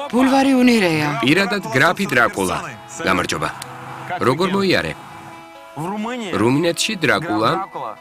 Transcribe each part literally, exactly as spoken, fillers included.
ბულვარი უნირეა. პირადად გრაფი დრაკულა. გამარჯობა. როგორ მოიარე? რუმინეთში დრაკულა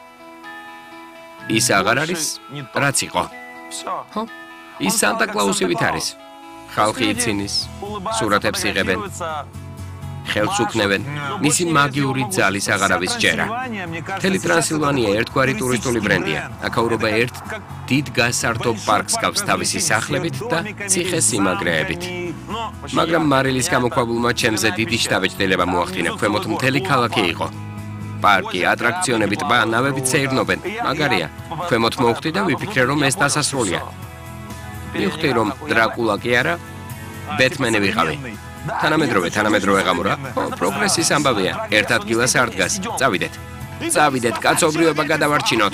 ის აღარ არის, რაც იყო. ხო? ის სანტა კლაუსივით არის. ხალხი იცინის, სურათებს იღებენ, ხელს უქნევენ, მისი მაგიური ძალის აღარავის ჯერა. მთელი ტრანსილვანია ერთგვარი ტურისტული ბრენდია. აქაურობა ერთ დიდ გასართობ პარკს გავს თავისი სახლებით და ციხე-სიმაგრეებით. მაგრამ მარილის გამოქვაბულმა ჩემზე დიდი შთაბეჭდილება მოახდინა, ქვემოთ მთელი ქალაქი იყო. პარკი, ატრაქციონები, ტბა, ნავებით სეირნობენ. მაგარია, ქვემოთ მოვხდი და ვიფიქრე, რომ ეს დასასრულია. მივხვდი, რომ დრაკულა კი არა, ბეთმენი ვიყავი. თანამედროვე, თანამედროვე ღამურა, პროგრესის ამბავია, ერთ ადგილას არ დგას. წავიდეთ. წავიდეთ, კაცობრიობა გადავარჩინოთ.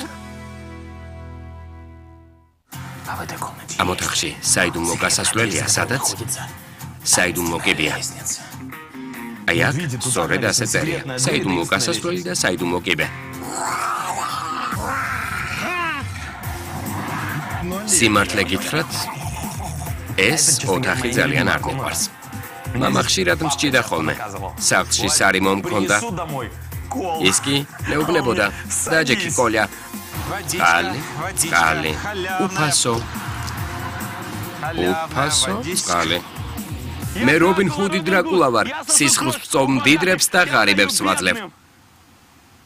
ამ ოთახში საიდუმლო გასასვლელია, სადაც? საიდუმლო კიბეა. აი აქ, სწორედ ასე წერია. საიდუმლო გასასვლელი და საიდუმლო კიბე. სიმართლე გითხრათ, ეს ოთახი ძალიან არ მიყვარს. მამა ხშირად მსჭიდა ხოლმე. სახლში სარიმო მქონდა. ის კი მეუბნებოდა, დაჯექი კოლია. წყალი, წყალი, უფასო. უფასო, წყალი. მე რობინ ჰუდი დრაკულა ვარ, სისხლს ვწოვ მდიდრებს და ღარიბებს ვაძლევ.